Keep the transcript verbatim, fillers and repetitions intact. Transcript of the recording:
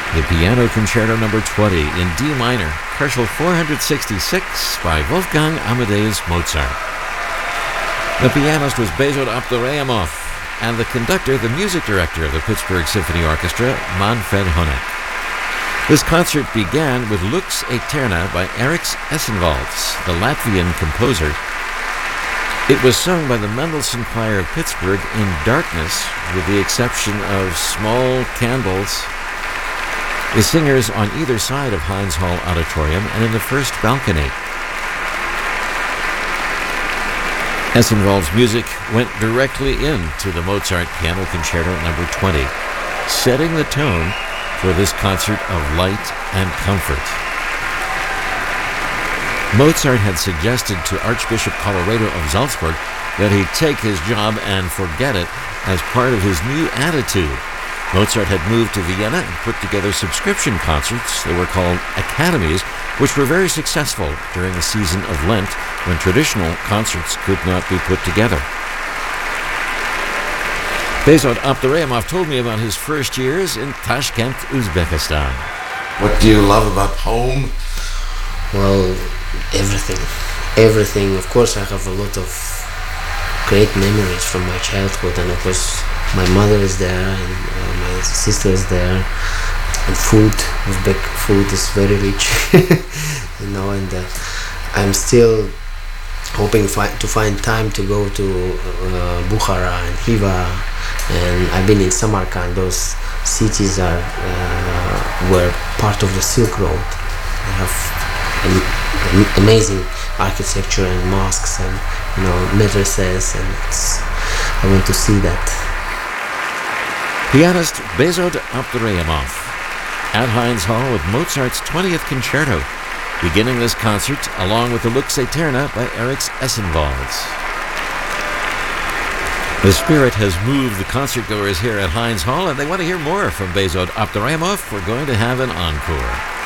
the Piano Concerto number twenty in D minor, Partial four sixty-six by Wolfgang Amadeus Mozart. The pianist was Bezod Abdurrahimov, and the conductor, the music director of the Pittsburgh Symphony Orchestra, Manfred Honeck. This concert began with Lux Aeterna by Eriks Essenvalds, the Latvian composer. It was sung by the Mendelssohn Choir of Pittsburgh in darkness, with the exception of small candles. The singers on either side of Heinz Hall Auditorium and in the first balcony. Essenwald's music went directly into the Mozart Piano Concerto number twenty, setting the tone for this concert of light and comfort. Mozart had suggested to Archbishop Colloredo of Salzburg that he take his job and forget it as part of his new attitude. Mozart had moved to Vienna and put together subscription concerts. They were called academies, which were very successful during the season of Lent, when traditional concerts could not be put together. Bezod Abdurrahimov told me about his first years in Tashkent, Uzbekistan. What do you love about home? Well, everything. Everything. Of course, I have a lot of great memories from my childhood, and of course, my mother is there, and uh, my sister is there, and food, Uzbek food is very rich, you know, and uh, I'm still hoping fi- to find time to go to uh, Bukhara and Khiva, and I've been in Samarkand. Those cities are uh, were part of the Silk Road. They have am- am- amazing architecture and mosques and, you know, madrasas, and it's, I want to see that. Pianist Bezod Abdurrahimov at Heinz Hall with Mozart's twentieth Concerto, beginning this concert along with the Lux Aeterna by Eriks Essenvalds. The spirit has moved the concertgoers here at Heinz Hall, and they want to hear more from Bezod Abdurrahimov. We're going to have an encore.